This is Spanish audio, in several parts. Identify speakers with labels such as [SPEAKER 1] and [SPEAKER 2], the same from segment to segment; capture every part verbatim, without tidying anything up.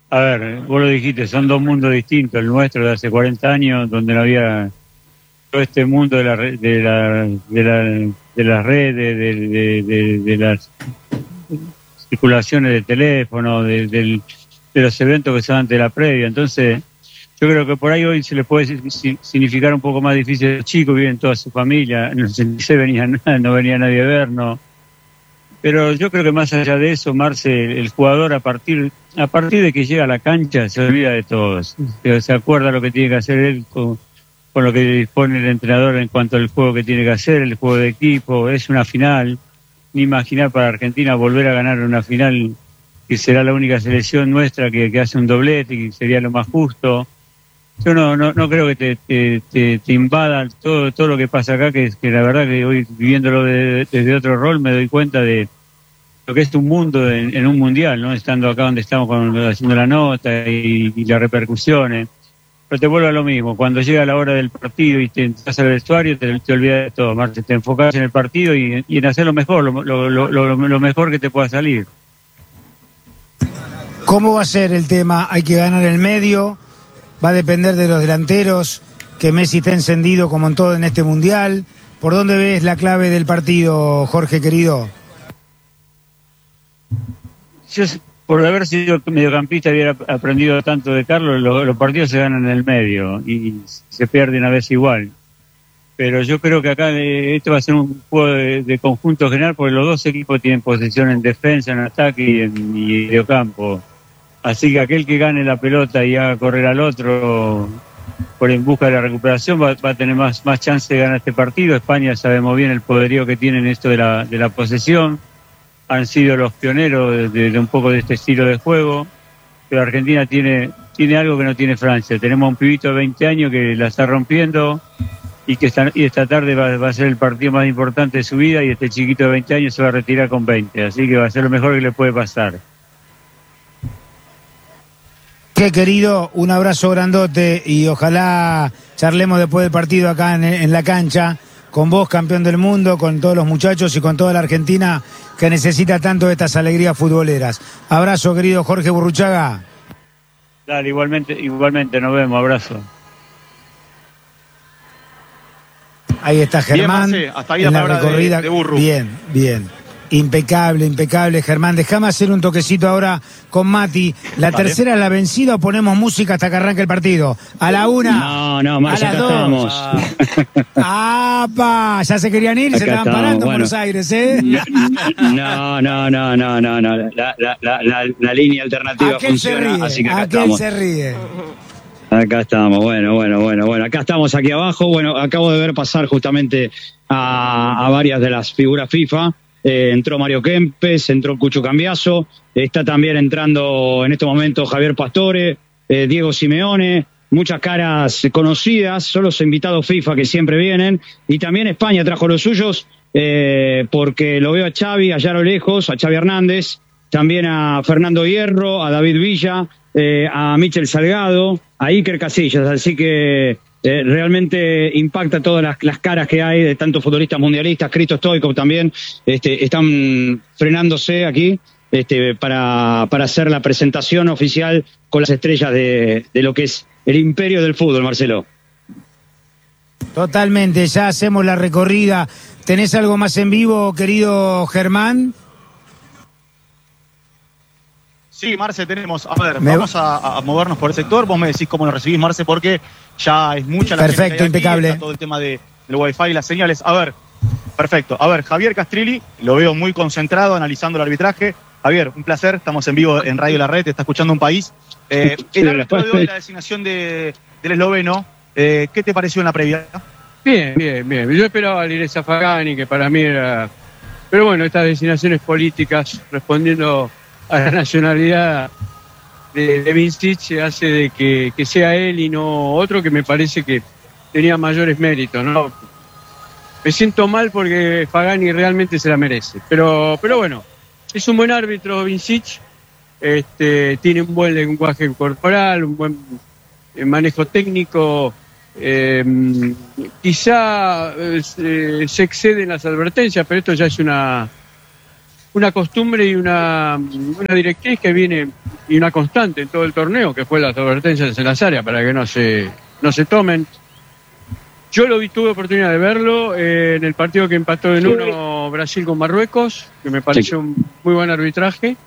[SPEAKER 1] A ver, vos lo dijiste, son dos mundos distintos. El nuestro de hace cuarenta años, donde no había todo este mundo de la de la de, la, de las redes, de, de, de, de las circulaciones de teléfono, de, de, de los eventos que se dan ante la previa. Entonces, yo creo que por ahí hoy se les puede significar un poco más difícil. Los chicos viven toda su familia, en el ochenta y seis venía, no venía nadie a vernos. Pero yo creo que más allá de eso, Marce, el jugador a partir a partir de que llega a la cancha se olvida de todos. Se acuerda lo que tiene que hacer él con, con lo que dispone el entrenador en cuanto al juego que tiene que hacer, el juego de equipo. Es una final. Ni imaginar para Argentina volver a ganar una final que será la única selección nuestra que, que hace un doblete y sería lo más justo. Yo no no, no creo que te, te, te, te invada todo todo lo que pasa acá, que, que la verdad que hoy viviéndolo de, desde otro rol me doy cuenta de lo que es un mundo en, en un mundial, ¿no? Estando acá donde estamos con, haciendo la nota y, y las repercusiones. Pero te vuelvo a lo mismo, cuando llega la hora del partido y te entras al vestuario, te, te olvidas de todo, Marce, te enfocas en el partido y, y en hacer lo mejor, lo, lo, lo, lo, lo mejor que te pueda salir.
[SPEAKER 2] ¿Cómo va a ser el tema? Hay que ganar el medio, va a depender de los delanteros, que Messi esté encendido como en todo en este mundial. ¿Por dónde ves la clave del partido, Jorge querido?
[SPEAKER 1] Yo, por haber sido mediocampista, hubiera aprendido tanto de Carlos, los, los partidos se ganan en el medio y se pierden a veces igual. Pero yo creo que acá eh, esto va a ser un juego de, de conjunto general, porque los dos equipos tienen posesión en defensa, en ataque y en mediocampo. Así que aquel que gane la pelota y haga correr al otro por en busca de la recuperación va, va a tener más, más chance de ganar este partido. España sabemos bien el poderío que tienen esto de la, de la posesión. Han sido los pioneros de, de, de un poco de este estilo de juego, pero Argentina tiene tiene algo que no tiene Francia. Tenemos un pibito de veinte años que la está rompiendo y que esta, y esta tarde va, va a ser el partido más importante de su vida, y este chiquito de veinte años se va a retirar con veinte, así que va a ser lo mejor que le puede pasar.
[SPEAKER 2] Qué querido, un abrazo grandote y ojalá charlemos después del partido acá en, en la cancha, con vos, campeón del mundo, con todos los muchachos y con toda la Argentina que necesita tanto de estas alegrías futboleras. Abrazo, querido Jorge Burruchaga.
[SPEAKER 1] Dale, igualmente, igualmente, nos vemos, abrazo.
[SPEAKER 2] Ahí está Germán,
[SPEAKER 3] bien, Marce, hasta ahí
[SPEAKER 2] en
[SPEAKER 3] la,
[SPEAKER 2] la
[SPEAKER 3] palabra
[SPEAKER 2] recorrida.
[SPEAKER 3] De, de Burru.
[SPEAKER 2] Bien, bien. Impecable, impecable, Germán. Déjame hacer un toquecito ahora con Mati. ¿La
[SPEAKER 3] Vale.
[SPEAKER 2] tercera es la vencida o ponemos música hasta que arranque el partido? A la una.
[SPEAKER 4] No, no, más
[SPEAKER 2] a
[SPEAKER 4] acá
[SPEAKER 2] las dos.
[SPEAKER 4] estamos.
[SPEAKER 2] ¡Apa! Ya se querían ir,
[SPEAKER 4] Acá
[SPEAKER 2] se estaban
[SPEAKER 4] estamos,
[SPEAKER 2] parando en
[SPEAKER 4] bueno.
[SPEAKER 2] Buenos Aires, ¿eh?
[SPEAKER 4] No, no, no, no, no, no. La, la, la, la, la línea alternativa
[SPEAKER 2] Aquel se
[SPEAKER 4] funciona,
[SPEAKER 2] ríe,
[SPEAKER 4] así que acá
[SPEAKER 2] aquel
[SPEAKER 4] estamos.
[SPEAKER 2] se ríe.
[SPEAKER 4] Acá estamos, bueno, bueno, bueno, bueno. Acá estamos, aquí abajo. Bueno, acabo de ver pasar justamente a, a varias de las figuras FIFA. Eh, entró Mario Kempes, entró Cucho Cambiaso, está también entrando en este momento Javier Pastore, eh, Diego Simeone, muchas caras conocidas, son los invitados FIFA que siempre vienen, y también España trajo los suyos, eh, porque lo veo a Xavi allá a lo lejos, a Xavi Hernández, también a Fernando Hierro, a David Villa, eh, a Michel Salgado, a Iker Casillas, así que Eh, realmente impacta todas las, las caras que hay de tantos futbolistas mundialistas. Christo Stoichkov también este, están frenándose aquí este, para, para hacer la presentación oficial con las estrellas de, de lo que es el imperio del fútbol, Marcelo.
[SPEAKER 2] Totalmente, ya hacemos la recorrida. ¿Tenés algo más en vivo, querido Germán?
[SPEAKER 3] Sí, Marce, tenemos. A ver,
[SPEAKER 2] Me...
[SPEAKER 3] vamos a, a movernos por el sector. Vos me decís cómo lo recibís, Marce, porque ya es mucha la
[SPEAKER 2] perfecto,
[SPEAKER 3] gente que hay aquí,
[SPEAKER 2] impecable.
[SPEAKER 3] está todo el tema de, del Wi-Fi y las señales. A ver, perfecto. A ver, Javier Castrilli, lo veo muy concentrado analizando el arbitraje. Javier, un placer. Estamos en vivo en Radio La Red, te está escuchando un país. Eh, el árbitro de hoy, la designación de, del esloveno, eh, ¿qué te pareció en la previa?
[SPEAKER 5] Bien, bien, bien. Yo esperaba a Lireza Fagani, que para mí era... Pero bueno, estas designaciones políticas, respondiendo a la nacionalidad de, de Vincic, hace de que, que sea él y no otro, que me parece que tenía mayores méritos, ¿no? Me siento mal porque Fagani realmente se la merece, pero pero bueno, es un buen árbitro Vincic, este, tiene un buen lenguaje corporal, un buen manejo técnico, eh, quizá eh, se exceden las advertencias, pero esto ya es una una costumbre y una, una directriz que viene y una constante en todo el torneo, que fue las advertencias en las áreas para que no se, no se tomen. Yo lo vi, tuve oportunidad de verlo eh, en el partido que empató en uno Brasil con Marruecos, que me pareció un muy buen arbitraje,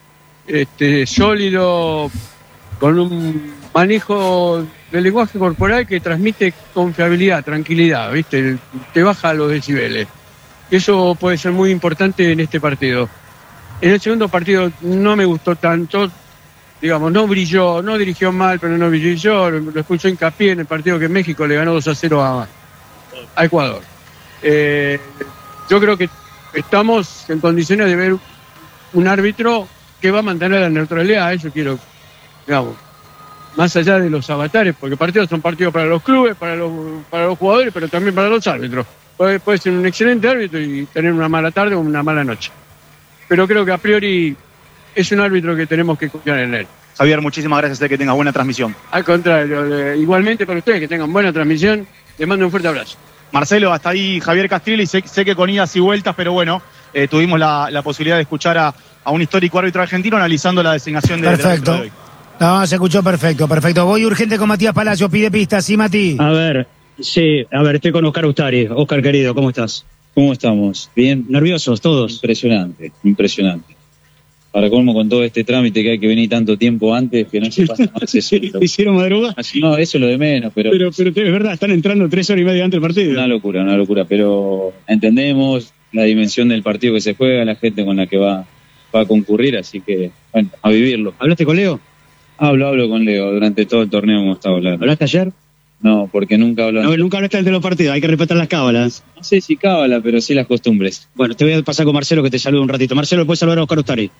[SPEAKER 5] este, sólido, con un manejo del lenguaje corporal que transmite confiabilidad, tranquilidad, ¿viste? Te baja los decibeles. Eso puede ser muy importante en este partido. En el segundo partido no me gustó tanto, digamos, no brilló, no dirigió mal, pero no brilló. Lo expulsó Hincapié en el partido que México le ganó dos a cero a, a Ecuador. Eh, yo creo que estamos en condiciones de ver un árbitro que va a mantener la neutralidad. Eso quiero, digamos, más allá de los avatares, porque partidos son partidos para los clubes, para los, para los jugadores, pero también para los árbitros. Puede, puede ser un excelente árbitro y tener una mala tarde o una mala noche. Pero creo que a priori es un árbitro que tenemos que confiar en él.
[SPEAKER 3] Javier, muchísimas gracias, que tengas buena transmisión.
[SPEAKER 5] Al contrario, eh, igualmente para ustedes que tengan buena transmisión, les mando un fuerte abrazo.
[SPEAKER 3] Marcelo, hasta ahí Javier Castrilli, sé, sé que con idas y vueltas, pero bueno, eh, tuvimos la, la posibilidad de escuchar a, a un histórico árbitro argentino analizando la designación de
[SPEAKER 2] Perfecto.
[SPEAKER 3] de hoy.
[SPEAKER 2] No, se escuchó perfecto, perfecto. Voy urgente con Matías Palacios, pide pista, sí, Mati.
[SPEAKER 4] A ver, sí, a ver, estoy con Oscar Ustari. Oscar, querido, ¿cómo estás?
[SPEAKER 6] ¿Cómo estamos? ¿Bien?
[SPEAKER 4] ¿Nerviosos todos?
[SPEAKER 6] Impresionante, impresionante. Para colmo, con todo este trámite que hay que venir tanto tiempo antes, que no se pasa más eso.
[SPEAKER 4] ¿Hicieron madrugada?
[SPEAKER 6] No, eso es lo de menos, pero...
[SPEAKER 4] Pero, pero es verdad, están entrando tres horas y media antes del partido.
[SPEAKER 6] Una locura, una locura, pero entendemos la dimensión del partido que se juega, la gente con la que va, va a concurrir, así que, bueno, a vivirlo.
[SPEAKER 4] ¿Hablaste con Leo?
[SPEAKER 6] Hablo, hablo con Leo, durante todo el torneo hemos estado hablando.
[SPEAKER 4] ¿Hablaste ayer?
[SPEAKER 6] No, porque nunca hablo...
[SPEAKER 4] No, nunca hablaste antes de los partidos, hay que respetar las cábalas.
[SPEAKER 6] No sé si cábala, pero sí las costumbres.
[SPEAKER 4] Bueno, te voy a pasar con Marcelo, que te saluda un ratito. Marcelo, ¿puedes saludar a Oscar Ustari?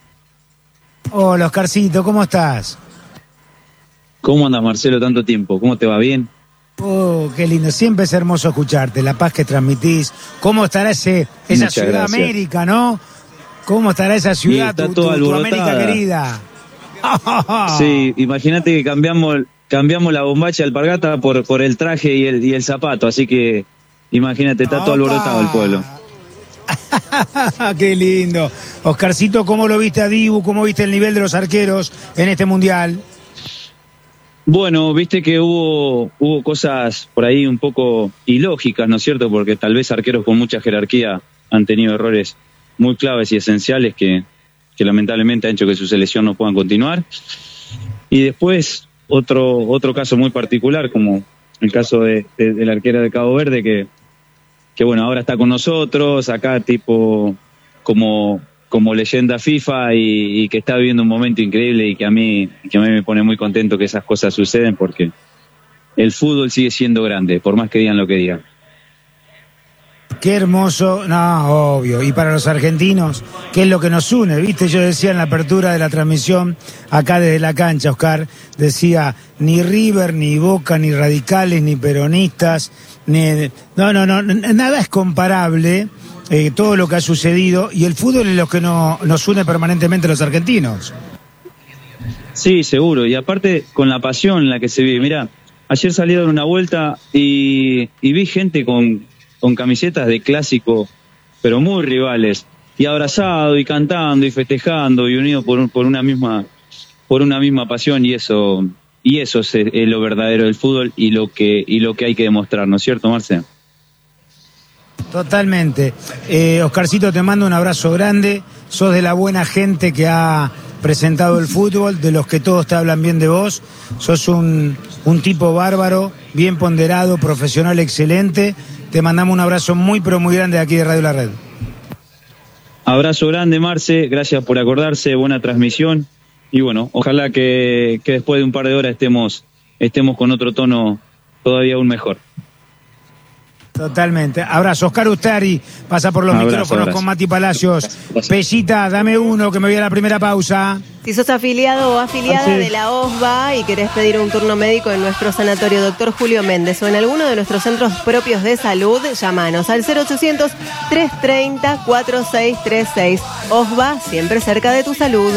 [SPEAKER 2] Hola, Oscarcito, ¿cómo estás?
[SPEAKER 6] ¿Cómo andas, Marcelo, tanto tiempo? ¿Cómo te va? ¿Bien?
[SPEAKER 2] Oh, qué lindo, siempre es hermoso escucharte, la paz que transmitís. ¿Cómo estará ese, esa
[SPEAKER 6] Muchas
[SPEAKER 2] ciudad
[SPEAKER 6] gracias.
[SPEAKER 2] América, no? ¿Cómo estará esa ciudad,
[SPEAKER 6] está
[SPEAKER 2] tu,
[SPEAKER 6] toda
[SPEAKER 2] tu- tu
[SPEAKER 6] alborotada.
[SPEAKER 2] América querida?
[SPEAKER 6] Sí, imagínate que cambiamos cambiamos la bombacha alpargata por, por el traje y el, y el zapato, así que imagínate, está todo
[SPEAKER 2] Opa.
[SPEAKER 6] alborotado el pueblo.
[SPEAKER 2] Qué lindo. Oscarcito, ¿cómo lo viste a Dibu? ¿Cómo viste el nivel de los arqueros en este mundial?
[SPEAKER 6] Bueno, viste que hubo, hubo cosas por ahí un poco ilógicas, ¿no es cierto? Porque tal vez arqueros con mucha jerarquía han tenido errores muy claves y esenciales que, que lamentablemente han hecho que su selección no puedan continuar. Y después otro otro caso muy particular, como el caso de, de, de la arquera de Cabo Verde, que, que bueno, ahora está con nosotros, acá tipo como, como leyenda FIFA y, y que está viviendo un momento increíble y que a mí que a mí me pone muy contento que esas cosas suceden, porque el fútbol sigue siendo grande, por más que digan lo que digan.
[SPEAKER 2] Qué hermoso, no, obvio. Y para los argentinos, ¿qué es lo que nos une? ¿Viste? Yo decía en la apertura de la transmisión, acá desde la cancha, Oscar, decía, ni River, ni Boca, ni radicales, ni peronistas, ni... No, no, no, nada es comparable, eh, todo lo que ha sucedido, y el fútbol es lo que no, nos une permanentemente a los argentinos.
[SPEAKER 6] Sí, seguro, y aparte con la pasión en la que se vive. Mirá, ayer salí a dar una vuelta y, y vi gente con... con camisetas de clásico, pero muy rivales, y abrazado, y cantando, y festejando, y unido por, un, por una misma por una misma pasión, y eso y eso es, es lo verdadero del fútbol y lo que y lo que hay que demostrar, ¿no es cierto, Marce?
[SPEAKER 2] Totalmente. Eh, Oscarcito, te mando un abrazo grande, sos de la buena gente que ha presentado el fútbol, de los que todos te hablan bien de vos, sos un, un tipo bárbaro, bien ponderado, profesional, excelente. Te mandamos un abrazo muy, pero muy grande de aquí de Radio La Red.
[SPEAKER 6] Abrazo grande, Marce, gracias por acordarse, buena transmisión, y bueno, ojalá que, que después de un par de horas estemos, estemos con otro tono todavía aún mejor.
[SPEAKER 2] Totalmente. Abrazo. Oscar Ustari pasa por los
[SPEAKER 6] Abrazo,
[SPEAKER 2] micrófonos
[SPEAKER 6] abrazo.
[SPEAKER 2] con Mati Palacios. Pellita, dame uno que me voy a la primera pausa.
[SPEAKER 7] Si sos afiliado o afiliada
[SPEAKER 2] Ah, sí.
[SPEAKER 7] de la O S B A y querés pedir un turno médico en nuestro sanatorio Doctor Julio Méndez o en alguno de nuestros centros propios de salud, llámanos al cero ochocientos, trescientos treinta, cuarenta y seis treinta y seis. O S B A, siempre cerca de tu salud.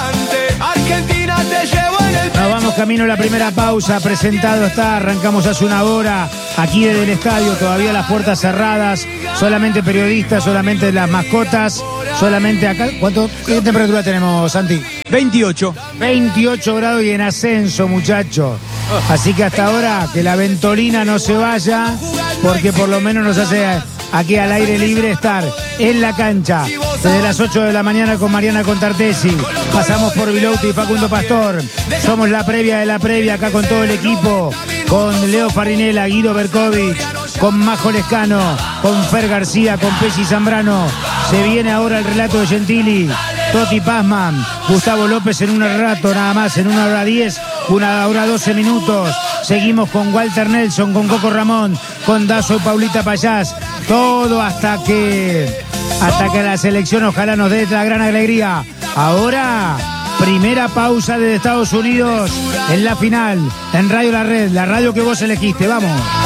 [SPEAKER 2] Nos vamos camino a la primera pausa. Presentado está, arrancamos hace una hora aquí desde el estadio, todavía las puertas cerradas, solamente periodistas, solamente las mascotas. solamente acá. ¿Cuánto, ¿Qué temperatura tenemos, Santi?
[SPEAKER 8] veintiocho.
[SPEAKER 2] veintiocho grados y en ascenso, muchachos. Así que hasta ahora que la ventolina no se vaya, porque por lo menos nos hace aquí al aire libre estar en la cancha desde las ocho de la mañana con Mariana Contartesi. Pasamos por Vilouti y Facundo Pastor. Somos la previa de la previa acá con todo el equipo, con Leo Farinella, Guido Berkovich, con Majo Lescano, con Fer García, con Pesci Zambrano. Se viene ahora el relato de Gentili, Toti Pazman, Gustavo López en un rato nada más, en una hora diez, una hora doce minutos. Seguimos con Walter Nelson, con Coco Ramón, con Dazo y Paulita Payás. Todo hasta que, hasta que la selección ojalá nos dé la gran alegría. Ahora, primera pausa desde Estados Unidos en la final, en Radio La Red, la radio que vos elegiste. Vamos.